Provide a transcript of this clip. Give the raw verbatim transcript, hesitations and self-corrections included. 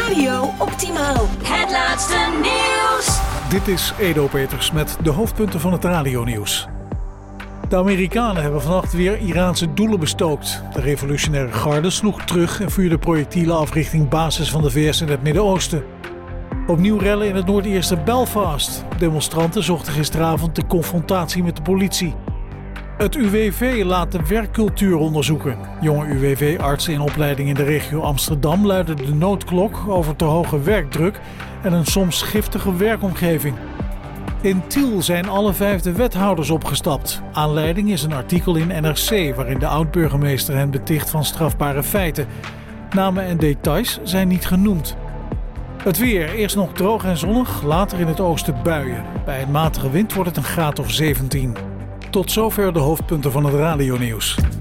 Radio Optimaal. Het laatste nieuws. Dit is Edo Peters met de hoofdpunten van het radionieuws. De Amerikanen hebben vannacht weer Iraanse doelen bestookt. De revolutionaire garde sloeg terug en vuurde projectielen af richting bases van de V S in het Midden-Oosten. Opnieuw rellen in het Noord-Ierse Belfast. Demonstranten zochten gisteravond de confrontatie met de politie. Het U W V laat de werkcultuur onderzoeken. Jonge U W V-artsen in opleiding in de regio Amsterdam luiden de noodklok over te hoge werkdruk en een soms giftige werkomgeving. In Tiel zijn alle vijfde wethouders opgestapt. Aanleiding is een artikel in N R C waarin de oud-burgemeester hen beticht van strafbare feiten. Namen en details zijn niet genoemd. Het weer, eerst nog droog en zonnig, later in het oosten buien. Bij een matige wind wordt het een graad of zeventien. Tot zover de hoofdpunten van het radionieuws.